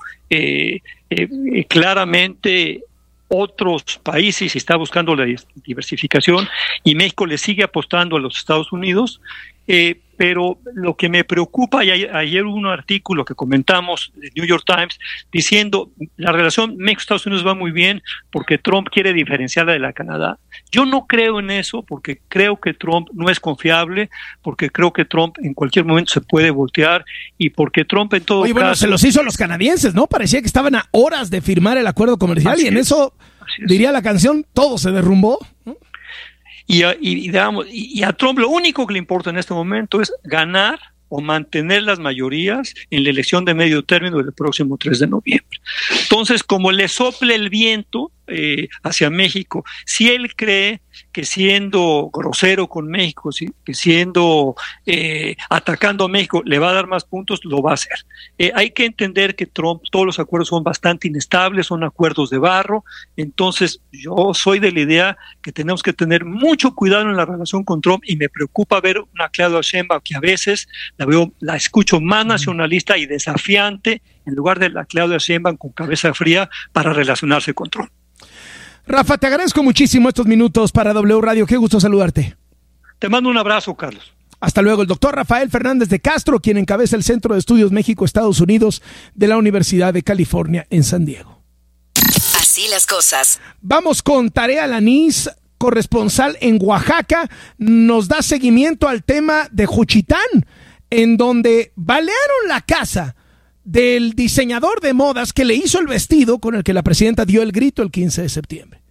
claramente otros países y está buscando la diversificación, y México le sigue apostando a los Estados Unidos, pero lo que me preocupa, y ayer hubo un artículo que comentamos de New York Times diciendo la relación México-Estados Unidos va muy bien porque Trump quiere diferenciarla de la Canadá. Yo no creo en eso, porque creo que Trump no es confiable, porque creo que Trump en cualquier momento se puede voltear, y porque Trump en todo caso... Bueno, se los hizo a los canadienses, ¿no? Parecía que estaban a horas de firmar el acuerdo comercial, y en eso, diría la canción, todo se derrumbó, ¿no? Y a Trump lo único que le importa en este momento es ganar o mantener las mayorías en la elección de medio término del próximo 3 de noviembre. Entonces, como le sople el viento hacia México, si él cree que siendo grosero con México, que siendo atacando a México le va a dar más puntos, lo va a hacer. Hay que entender que Trump, todos los acuerdos son bastante inestables, son acuerdos de barro. Entonces yo soy de la idea que tenemos que tener mucho cuidado en la relación con Trump, y me preocupa ver una Claudia Sheinbaum que a veces la escucho más nacionalista y desafiante, en lugar de la Claudia Sheinbaum con cabeza fría para relacionarse con Trump. Rafa, te agradezco muchísimo estos minutos para W Radio. Qué gusto saludarte. Te mando un abrazo, Carlos. Hasta luego. El doctor Rafael Fernández de Castro, quien encabeza el Centro de Estudios México-Estados Unidos de la Universidad de California en San Diego. Así las cosas. Vamos con Tarea Lanís, corresponsal en Oaxaca. Nos da seguimiento al tema de Juchitán, en donde balearon la casa del diseñador de modas que le hizo el vestido con el que la presidenta dio el grito el 15 de septiembre.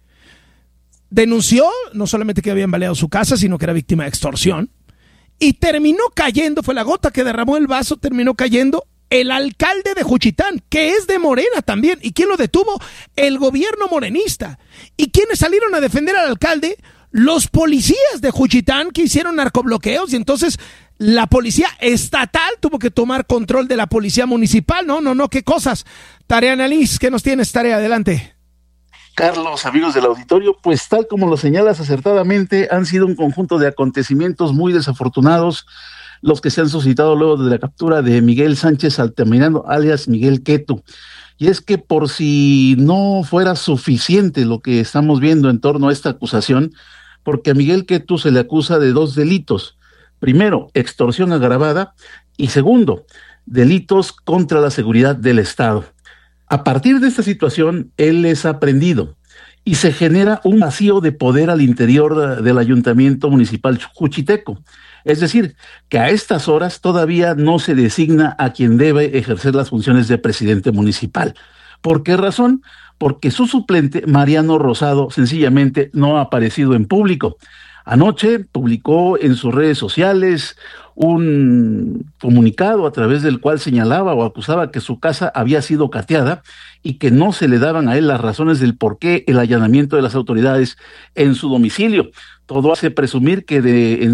Denunció no solamente que habían baleado su casa, sino que era víctima de extorsión, y terminó cayendo, fue la gota que derramó el vaso, terminó cayendo el alcalde de Juchitán, que es de Morena también. ¿Y quién lo detuvo? El gobierno morenista. ¿Y quiénes salieron a defender al alcalde? Los policías de Juchitán, que hicieron narcobloqueos, y entonces la policía estatal tuvo que tomar control de la policía municipal. No, qué cosas. Tarea Lanís, ¿qué nos tienes, Tarea? Adelante. Carlos, amigos del auditorio, pues tal como lo señalas acertadamente, han sido un conjunto de acontecimientos muy desafortunados los que se han suscitado luego de la captura de Miguel Sánchez Altamirano, alias Miguel Quetu. Y es que, por si no fuera suficiente lo que estamos viendo en torno a esta acusación, porque a Miguel Quetu se le acusa de 2 delitos. Primero, extorsión agravada, y segundo, delitos contra la seguridad del Estado. A partir de esta situación, él es aprehendido y se genera un vacío de poder al interior del ayuntamiento municipal juchiteco. Es decir, que a estas horas todavía no se designa a quien debe ejercer las funciones de presidente municipal. ¿Por qué razón? Porque su suplente, Mariano Rosado, sencillamente no ha aparecido en público. Anoche publicó en sus redes sociales un comunicado a través del cual señalaba o acusaba que su casa había sido cateada y que no se le daban a él las razones del por qué el allanamiento de las autoridades en su domicilio. Todo hace presumir que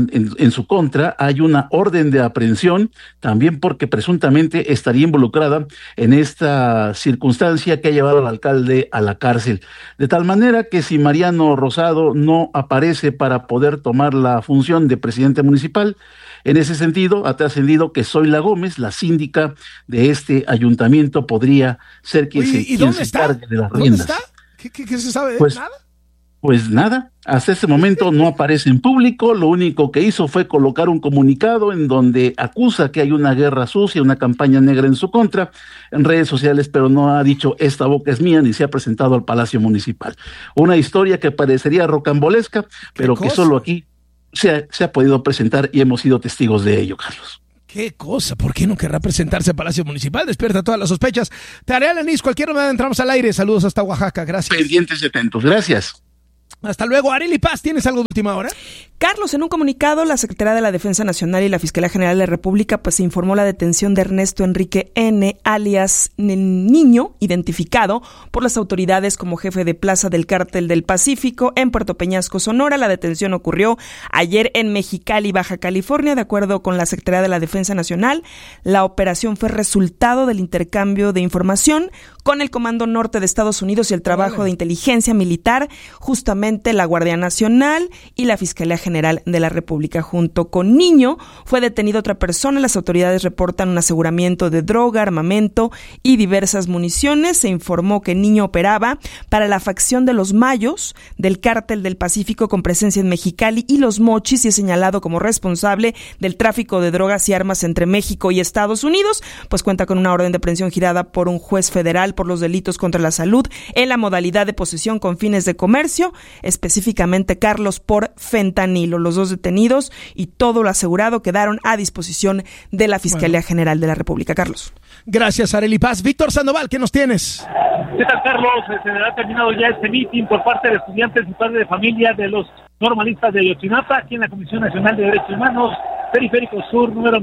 en su contra hay una orden de aprehensión, también porque presuntamente estaría involucrada en esta circunstancia que ha llevado al alcalde a la cárcel. De tal manera que si Mariano Rosado no aparece para poder tomar la función de presidente municipal, en ese sentido, ha trascendido que Zoila Gómez, la síndica de este ayuntamiento, podría ser quien se encargue de las riendas. ¿Dónde está? ¿Qué se sabe de nada? Pues nada, hasta este momento no aparece en público. Lo único que hizo fue colocar un comunicado en donde acusa que hay una guerra sucia, una campaña negra en su contra en redes sociales, pero no ha dicho esta boca es mía ni se ha presentado al Palacio Municipal. Una historia que parecería rocambolesca, pero que solo aquí se ha podido presentar y hemos sido testigos de ello, Carlos. ¿Qué cosa? ¿Por qué no querrá presentarse al Palacio Municipal? Despierta todas las sospechas. Tarea, Lenis, cualquier hora entramos al aire. Saludos hasta Oaxaca, gracias. Pendientes y atentos, gracias. Hasta luego, Arely Paz, ¿tienes algo de última hora? Carlos, en un comunicado, la Secretaría de la Defensa Nacional y la Fiscalía General de la República se informó la detención de Ernesto Enrique N., alias Niño, identificado por las autoridades como jefe de plaza del Cártel del Pacífico en Puerto Peñasco, Sonora. La detención ocurrió ayer en Mexicali, Baja California. De acuerdo con la Secretaría de la Defensa Nacional, la operación fue resultado del intercambio de información con el Comando Norte de Estados Unidos y el trabajo de inteligencia militar, justamente la Guardia Nacional y la Fiscalía General de la República. Junto con Niño fue detenida otra persona. Las autoridades reportan un aseguramiento de droga, armamento y diversas municiones. Se informó que Niño operaba para la facción de los Mayos del Cártel del Pacífico con presencia en Mexicali y Los Mochis y es señalado como responsable del tráfico de drogas y armas entre México y Estados Unidos, pues cuenta con una orden de aprehensión girada por un juez federal por los delitos contra la salud en la modalidad de posesión con fines de comercio, específicamente, Carlos, por fentanilo. Los dos detenidos y todo lo asegurado quedaron a disposición de la Fiscalía General de la República. Carlos. Gracias, Arely Paz. Víctor Sandoval, ¿qué nos tienes? ¿Qué tal, Carlos? Se ha terminado ya este meeting por parte de estudiantes y padres de familia de los normalistas de Ayotzinapa, aquí en la Comisión Nacional de Derechos Humanos, Periférico Sur, número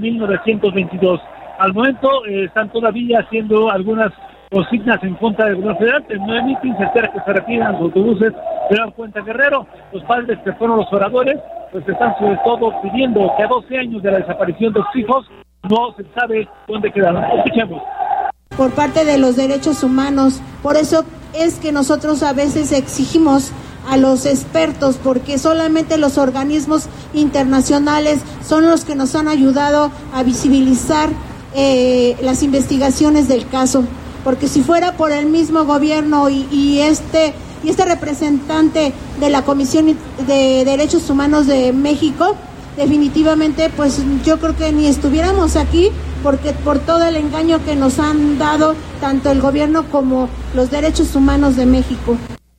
1922. Al momento están todavía haciendo algunas consignas en contra del gobierno federal. En 9 meetings se espera que se retiren los autobuses de la Cuenta Guerrero. Los padres que fueron los oradores, pues están sobre todo pidiendo que a 12 años de la desaparición de sus hijos no se sabe dónde quedaron. Escuchemos. Por parte de los derechos humanos, por eso es que nosotros a veces exigimos a los expertos, porque solamente los organismos internacionales son los que nos han ayudado a visibilizar las investigaciones del caso, porque si fuera por el mismo gobierno y este representante de la Comisión de Derechos Humanos de México, definitivamente pues yo creo que ni estuviéramos aquí, porque por todo el engaño que nos han dado tanto el gobierno como los derechos humanos de México.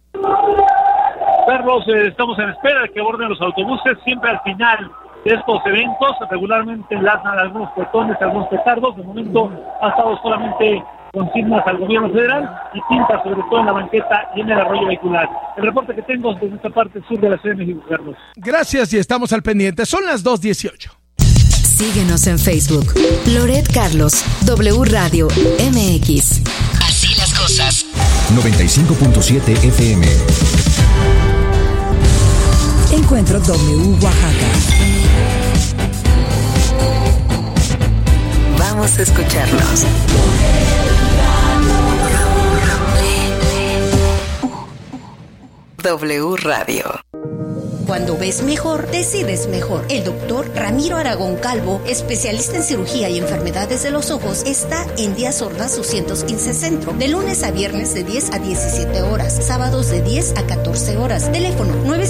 Carlos, estamos en espera de que aborden los autobuses. Siempre al final de estos eventos regularmente lanzan algunos portones, algunos petardos. De momento ha estado solamente consignas al gobierno federal y tinta sobre todo en la banqueta y en el arroyo vehicular. El reporte que tengo desde esta parte sur de la Ciudad de México, Carlos. Gracias y estamos al pendiente. Son las 2:18. Síguenos en Facebook. Loret Carlos, W Radio MX. Así las cosas. 95.7 FM. Encuentro W Oaxaca. Vamos a escucharnos. W Radio. Cuando ves mejor, decides mejor. El doctor Ramiro Aragón Calvo, especialista en cirugía y enfermedades de los ojos, está en Díaz Ordaz 215 Centro, de lunes a viernes de 10 a 17 horas, sábados de 10 a 14 horas. Teléfono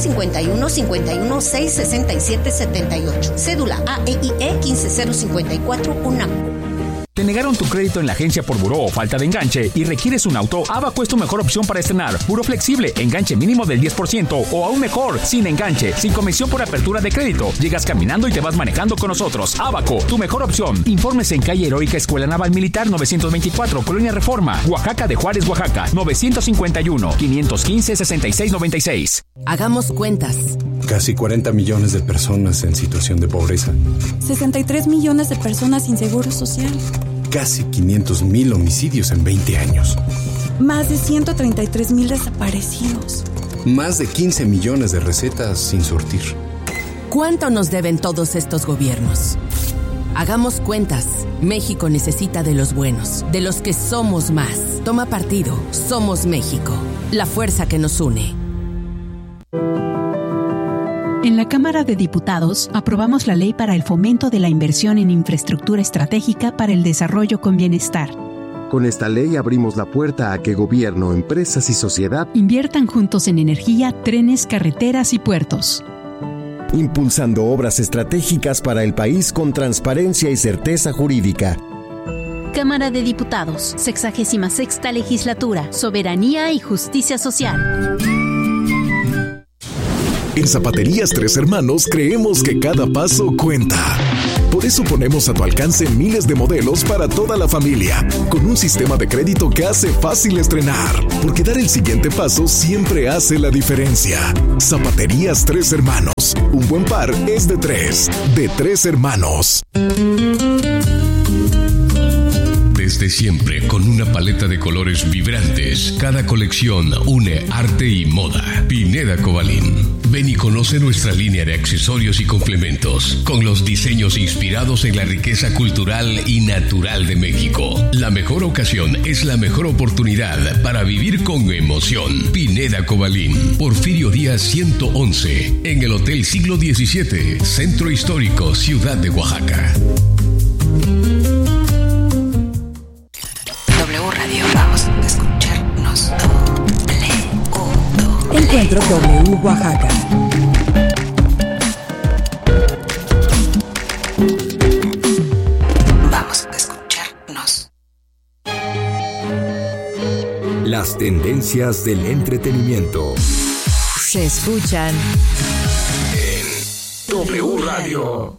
951-51-667-78. Cédula AEIE 15054 UNAM. ¿Te negaron tu crédito en la agencia por buró o falta de enganche y requieres un auto? Abaco es tu mejor opción para estrenar. Buró flexible, enganche mínimo del 10% o aún mejor, sin enganche, sin comisión por apertura de crédito. Llegas caminando y te vas manejando con nosotros. Abaco, tu mejor opción. Informes en calle Heroica Escuela Naval Militar 924, Colonia Reforma, Oaxaca de Juárez, Oaxaca, 951-515-6696. Hagamos cuentas. Casi 40 millones de personas en situación de pobreza. 63 millones de personas sin seguro social. Casi 500,000 homicidios en 20 años. Más de 133,000 desaparecidos. Más de 15 millones de recetas sin surtir. ¿Cuánto nos deben todos estos gobiernos? Hagamos cuentas. México necesita de los buenos, de los que somos más. Toma partido. Somos México. La fuerza que nos une. En la Cámara de Diputados aprobamos la Ley para el Fomento de la Inversión en Infraestructura Estratégica para el Desarrollo con Bienestar. Con esta ley abrimos la puerta a que gobierno, empresas y sociedad inviertan juntos en energía, trenes, carreteras y puertos. Impulsando obras estratégicas para el país con transparencia y certeza jurídica. Cámara de Diputados, 66ª Legislatura, Soberanía y Justicia Social. En Zapaterías Tres Hermanos creemos que cada paso cuenta. Por eso ponemos a tu alcance miles de modelos para toda la familia, con un sistema de crédito que hace fácil estrenar, porque dar el siguiente paso siempre hace la diferencia. Zapaterías Tres Hermanos. Un buen par es de tres. De Tres Hermanos. Desde siempre, con una paleta de colores vibrantes, cada colección une arte y moda. Pineda Cobalín. Ven y conoce nuestra línea de accesorios y complementos, con los diseños inspirados en la riqueza cultural y natural de México. La mejor ocasión es la mejor oportunidad para vivir con emoción. Pineda Cobalín, Porfirio Díaz 111, en el Hotel Siglo XVII, Centro Histórico, Ciudad de Oaxaca. Vamos a escucharnos. Encuentro W Oaxaca. Vamos a escucharnos. Las tendencias del entretenimiento se escuchan en W Radio.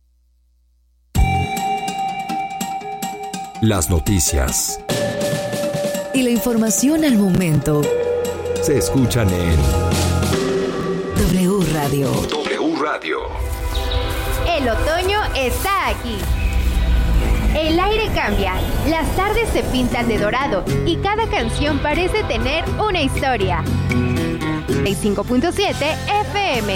Las noticias y la información al momento se escuchan en W Radio. W Radio. El otoño está aquí. El aire cambia, las tardes se pintan de dorado y cada canción parece tener una historia. 5.7 FM.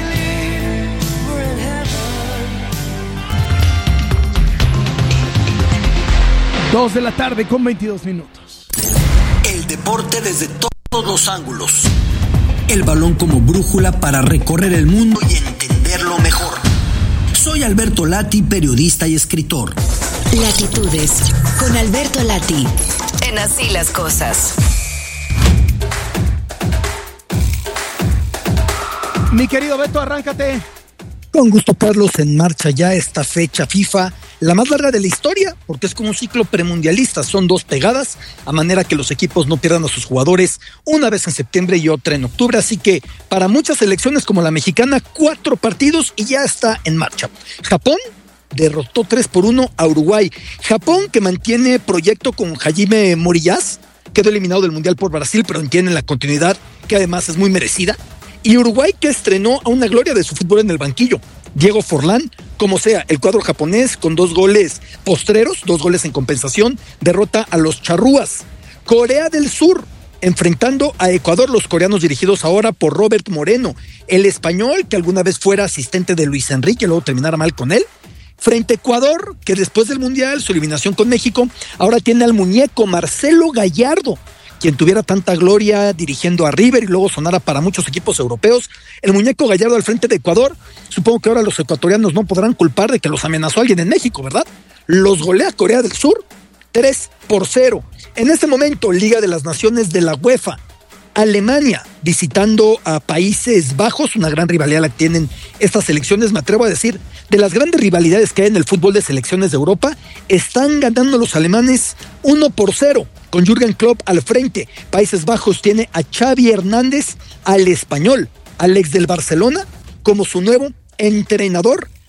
2 de la tarde con 22 minutos. El deporte desde todos los ángulos. El balón como brújula para recorrer el mundo y entenderlo mejor. Soy Alberto Lati, periodista y escritor. Latitudes con Alberto Lati. En Así las Cosas. Mi querido Beto, arráncate. Con gusto, Carlos. En marcha ya esta fecha FIFA, la más larga de la historia, porque es como un ciclo premundialista. Son 2 pegadas, a manera que los equipos no pierdan a sus jugadores, una vez en septiembre y otra en octubre. Así que para muchas selecciones como la mexicana, 4 partidos y ya está en marcha. Japón derrotó 3-1 a Uruguay. Japón, que mantiene proyecto con Hajime Moriyas, quedó eliminado del Mundial por Brasil, pero tiene la continuidad, que además es muy merecida. Y Uruguay, que estrenó a una gloria de su fútbol en el banquillo, Diego Forlán. Como sea, el cuadro japonés, con 2 goles postreros, 2 goles en compensación, derrota a los charrúas. Corea del Sur, enfrentando a Ecuador, los coreanos dirigidos ahora por Robert Moreno, el español que alguna vez fuera asistente de Luis Enrique y luego terminara mal con él, frente a Ecuador, que después del Mundial, su eliminación con México, ahora tiene al muñeco Marcelo Gallardo, quien tuviera tanta gloria dirigiendo a River y luego sonara para muchos equipos europeos. El muñeco Gallardo al frente de Ecuador. Supongo que ahora los ecuatorianos no podrán culpar de que los amenazó alguien en México, ¿verdad? Los golea Corea del Sur 3-0. En este momento, Liga de las Naciones de la UEFA. Alemania visitando a Países Bajos, una gran rivalidad la que tienen estas selecciones, me atrevo a decir, de las grandes rivalidades que hay en el fútbol de selecciones de Europa, están ganando los alemanes 1-0, con Jürgen Klopp al frente. Países Bajos tiene a Xavi Hernández, al español, al ex del Barcelona, como su nuevo entrenador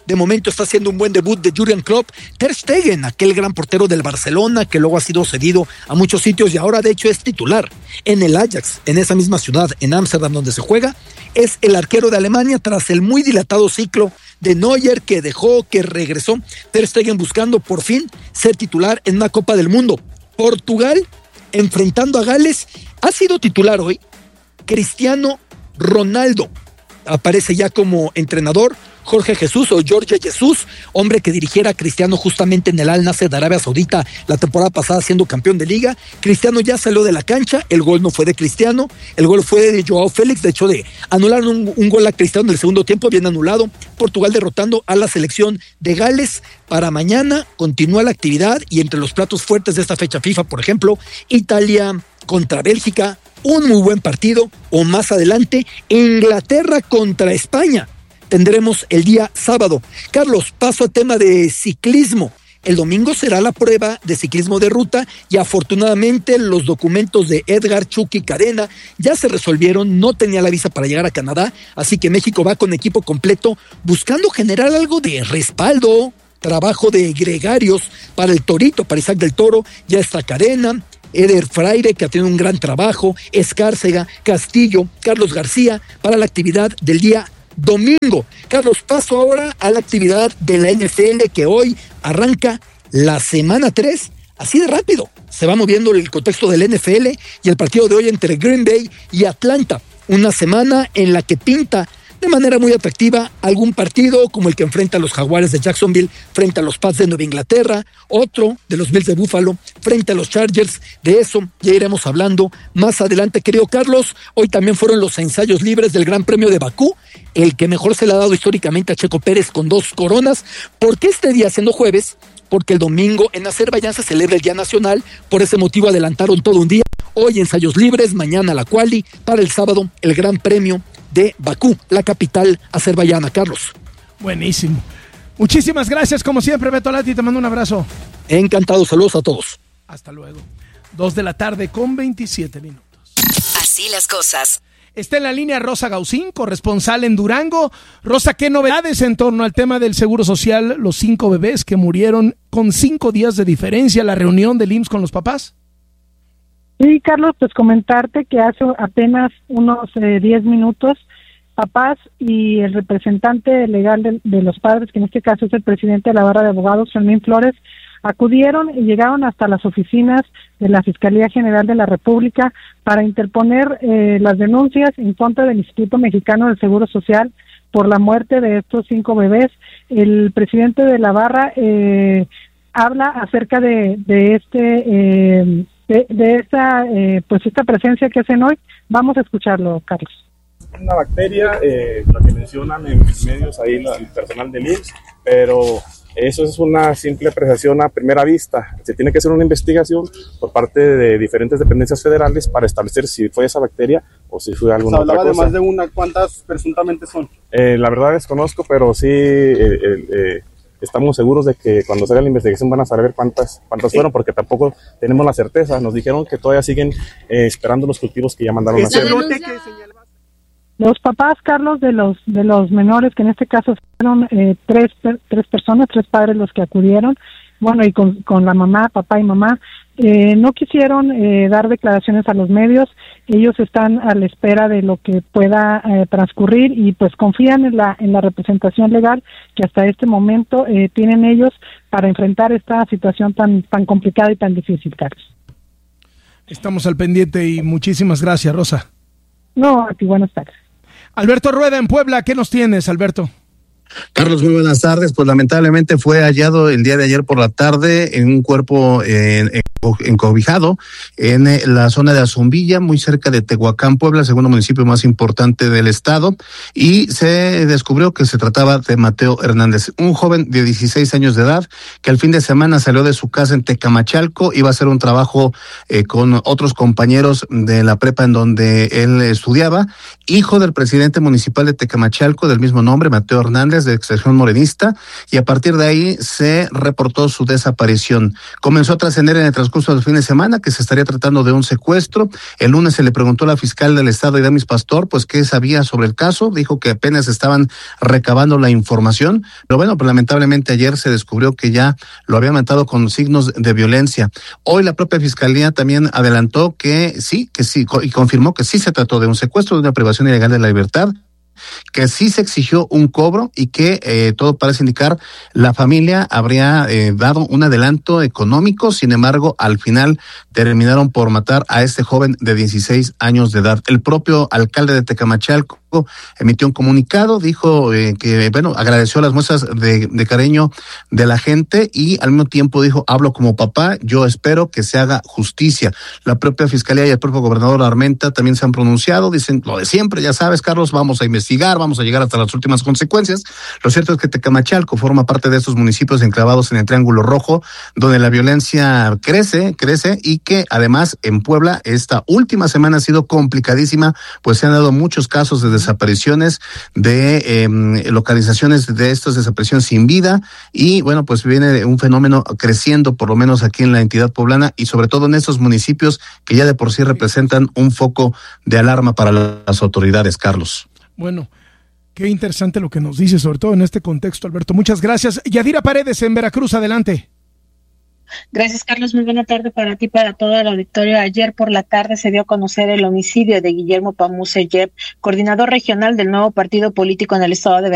De momento está haciendo un buen debut de Jurgen Klopp. Ter Stegen, aquel gran portero del Barcelona que luego ha sido cedido a muchos sitios y ahora de hecho es titular en el Ajax, en esa misma ciudad, en Ámsterdam donde se juega. Es el arquero de Alemania tras el muy dilatado ciclo de Neuer que dejó, que regresó. Ter Stegen buscando por fin ser titular en una Copa del Mundo. Portugal enfrentando a Gales. Ha sido titular hoy Cristiano Ronaldo. Aparece ya como entrenador Jorge Jesús o Jorge Jesús, hombre que dirigiera a Cristiano justamente en el Al Nassr de Arabia Saudita la temporada pasada siendo campeón de liga. Cristiano ya salió de la cancha, el gol no fue de Cristiano, el gol fue de Joao Félix, de hecho anularon un gol a Cristiano en el segundo tiempo, bien anulado. Portugal derrotando a la selección de Gales. Para mañana continúa la actividad y entre los platos fuertes de esta fecha FIFA, por ejemplo, Italia contra Bélgica, un muy buen partido, o más adelante, Inglaterra contra España. Tendremos el día sábado. Carlos, paso a tema de ciclismo. El domingo será la prueba de ciclismo de ruta y afortunadamente los documentos de Edgar Chucky Cadena ya se resolvieron, no tenía la visa para llegar a Canadá, así que México va con equipo completo buscando generar algo de respaldo, trabajo de gregarios para el Torito, para Isaac del Toro. Ya está Cadena, Eder Fraire, que ha tenido un gran trabajo, Escárcega, Castillo, Carlos García, para la actividad del día domingo. Carlos, paso ahora a la actividad de la NFL que hoy arranca la semana 3, así de rápido. Se va moviendo el contexto del NFL y el partido de hoy entre Green Bay y Atlanta. Una semana en la que pinta de manera muy atractiva algún partido como el que enfrenta a los Jaguares de Jacksonville frente a los Pats de Nueva Inglaterra, otro de los Bills de Buffalo frente a los Chargers. De eso ya iremos hablando más adelante, querido Carlos. Hoy también fueron los ensayos libres del Gran Premio de Bakú, el que mejor se le ha dado históricamente a Checo Pérez con 2 coronas. ¿Por qué este día siendo jueves? Porque el domingo en Azerbaiyán se celebra el Día Nacional, por ese motivo adelantaron todo un día. Hoy ensayos libres, mañana la quali, para el sábado el Gran Premio de Bakú, la capital azerbaiyana. Carlos. Buenísimo. Muchísimas gracias, como siempre, Beto Lati, te mando un abrazo. Encantado, saludos a todos. Hasta luego. 2:27 p.m. Así las cosas. Está en la línea Rosa Gaucín, corresponsal en Durango. Rosa, ¿qué novedades en torno al tema del Seguro Social? Los 5 bebés que murieron con 5 días de diferencia, la reunión del IMSS con los papás. Sí, Carlos, pues comentarte que hace apenas unos 10 minutos, papás y el representante legal de los padres, que en este caso es el presidente de la Barra de Abogados, Fermín Flores, acudieron y llegaron hasta las oficinas de la Fiscalía General de la República para interponer las denuncias en contra del Instituto Mexicano del Seguro Social por la muerte de estos 5 bebés. El presidente de la Barra habla acerca de esta presencia que hacen hoy. Vamos a escucharlo, Carlos. Una bacteria, la que mencionan en medios ahí el personal del IMSS, pero eso es una simple apreciación a primera vista. Se tiene que hacer una investigación por parte de diferentes dependencias federales para establecer si fue esa bacteria o si fue alguna otra cosa. Se hablaba de más de una, ¿cuántas presuntamente son? La verdad desconozco, pero sí estamos seguros de que cuando se haga la investigación van a saber cuántas fueron, porque tampoco tenemos la certeza. Nos dijeron que todavía siguen esperando los cultivos que ya mandaron a hacer. Los papás, Carlos, de los menores, que en este caso fueron tres personas, 3 padres los que acudieron, bueno, y con la mamá, papá y mamá, no quisieron dar declaraciones a los medios. Ellos están a la espera de lo que pueda transcurrir y pues confían en la representación legal que hasta este momento tienen ellos para enfrentar esta situación tan complicada y tan difícil, Carlos. Estamos al pendiente y muchísimas gracias, Rosa. No, a ti, buenas tardes. Alberto Rueda en Puebla, ¿qué nos tienes, Alberto? Carlos, muy buenas tardes. Pues lamentablemente fue hallado el día de ayer por la tarde en un cuerpo encobijado en la zona de Azumbilla, muy cerca de Tehuacán, Puebla, el segundo municipio más importante del estado, y se descubrió que se trataba de Mateo Hernández, un joven de 16 años de edad que el fin de semana salió de su casa en Tecamachalco, iba a hacer un trabajo con otros compañeros de la prepa en donde él estudiaba, hijo del presidente municipal de Tecamachalco del mismo nombre, Mateo Hernández, familiares de extracción morenista y a partir de ahí se reportó su desaparición. Comenzó a trascender en el transcurso del fin de semana que se estaría tratando de un secuestro. El lunes se le preguntó a la fiscal del estado, Idamis Pastor, pues qué sabía sobre el caso. Dijo que apenas estaban recabando la información. Pero bueno, pues lamentablemente ayer se descubrió que ya lo había matado con signos de violencia. Hoy la propia fiscalía también adelantó que sí, y confirmó que sí se trató de un secuestro, de una privación ilegal de la libertad, que sí se exigió un cobro y que todo parece indicar la familia habría dado un adelanto económico. Sin embargo, al final terminaron por matar a este joven de 16 años de edad. El propio alcalde de Tecamachalco emitió un comunicado, dijo que, bueno, agradeció las muestras de cariño de la gente y al mismo tiempo dijo, hablo como papá, yo espero que se haga justicia. La propia fiscalía y el propio gobernador Armenta también se han pronunciado, dicen lo de siempre, ya sabes, Carlos, vamos a investigar, vamos a llegar hasta las últimas consecuencias. Lo cierto es que Tecamachalco forma parte de estos municipios enclavados en el Triángulo Rojo, donde la violencia crece y que además en Puebla esta última semana ha sido complicadísima, pues se han dado muchos casos de desapariciones, de localizaciones de estas desapariciones sin vida y bueno, pues viene un fenómeno creciendo por lo menos aquí en la entidad poblana y sobre todo en estos municipios que ya de por sí representan un foco de alarma para las autoridades, Carlos. Bueno, qué interesante lo que nos dice, sobre todo en este contexto, Alberto. Muchas gracias. Yadira Paredes en Veracruz, adelante. Gracias, Carlos. Muy buena tarde para ti, para todo el auditorio. Ayer por la tarde se dio a conocer el homicidio de Guillermo Pamuse Yep, coordinador regional del nuevo partido político en el estado de Veracruz.